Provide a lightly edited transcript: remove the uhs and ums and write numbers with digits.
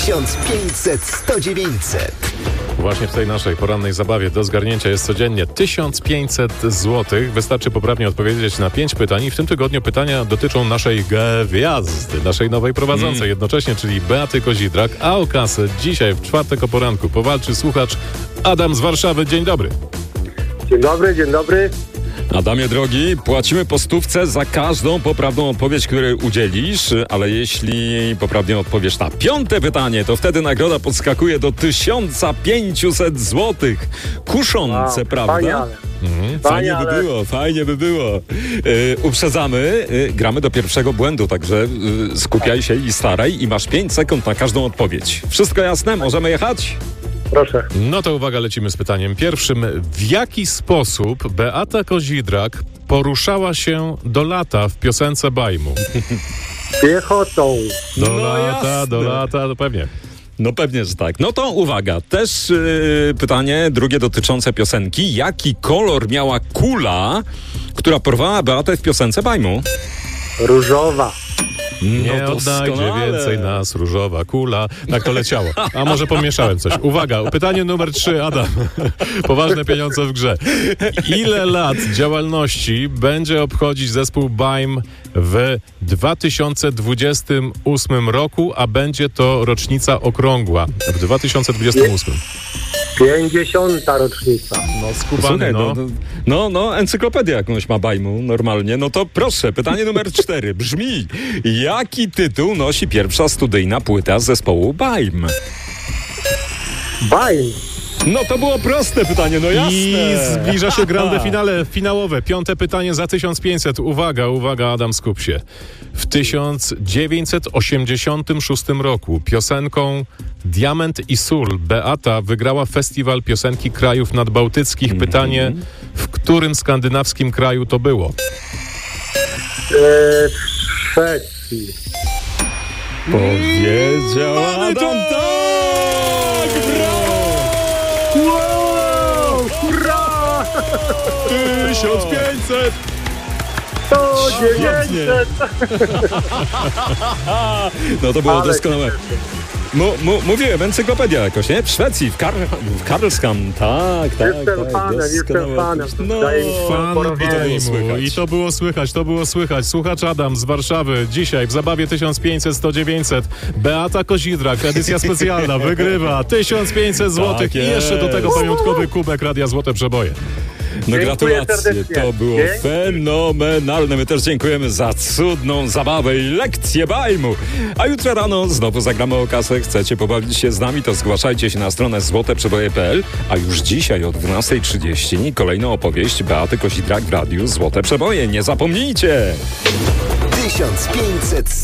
1500 100 900. Właśnie w tej naszej porannej zabawie do zgarnięcia jest codziennie 1500 zł. Wystarczy poprawnie odpowiedzieć na 5 pytań i w tym tygodniu pytania dotyczą naszej gwiazdy, naszej nowej prowadzącej jednocześnie, czyli Beaty Kozidrak, a o kasę dzisiaj w czwartek o poranku powalczy słuchacz Adam z Warszawy. Dzień dobry. Dzień dobry, dzień dobry. Adamie drogi, płacimy po stówce za każdą poprawną odpowiedź, której udzielisz, ale jeśli poprawnie odpowiesz na 5. pytanie, to wtedy nagroda podskakuje do 1500 zł. Kuszące, Wow, prawda? wspaniale. Fajnie by było. Uprzedzamy, gramy do pierwszego błędu, także skupiaj się i staraj i masz 5 sekund na każdą odpowiedź. Wszystko jasne? Możemy jechać? Proszę. No to uwaga, lecimy z pytaniem pierwszym. W jaki sposób Beata Kozidrak poruszała się do lata w piosence Bajmu? Piechotą. Do lata, no pewnie. No pewnie, że tak. No to uwaga, też pytanie drugie dotyczące piosenki. Jaki kolor miała kula, która porwała Beatę w piosence Bajmu? Różowa. Nie No odnajdzie więcej nas różowa kula. Tak to leciało. A może pomieszałem coś. Uwaga, pytanie numer 3, Adam. Poważne pieniądze w grze. Ile lat działalności będzie obchodzić zespół Bajm w 2028 roku, a będzie to rocznica okrągła w 2028? 50. rocznica. No skubany, Słuchaj, no. no, encyklopedię jakąś ma Bajmu normalnie. No to proszę, pytanie numer 4 brzmi: jaki tytuł nosi pierwsza studyjna płyta zespołu Bajm? Bajm. No to było proste pytanie, no jasne. I zbliża się grande finale, finałowe. 5. pytanie za 1500. Uwaga, Adam, skup się. W 1986 roku piosenką Diament i sól Beata wygrała festiwal piosenki krajów nadbałtyckich. Pytanie, w którym skandynawskim kraju to było? W Szwecji. Powiedział Adam, tak! Brawo! Wow! Hurra! 1500! 900! No to było Ale doskonałe. Mówiłem, encyklopedia jakoś, nie? W Szwecji, w Karlshamn, tak. Jestem fanem. No, Daję mi Fan porozumienie. I to było słychać. Słuchacz Adam z Warszawy. Dzisiaj w zabawie 1500 100 900. Beata Kozidrak, edycja specjalna, wygrywa 1500 zł Tak i jeszcze do tego jest. pamiątkowy kubek Radia Złote Przeboje. No Dziękuję gratulacje, serdecznie. to było fenomenalne. My też dziękujemy za cudną zabawę i lekcję Bajmu. A jutro rano znowu zagramy o kasę. Chcecie pobawić się z nami, to zgłaszajcie się na stronę złoteprzeboje.pl. A już dzisiaj o 12:30 kolejna opowieść Beaty Kozidrak w Radiu Złote Przeboje. Nie zapomnijcie! 1500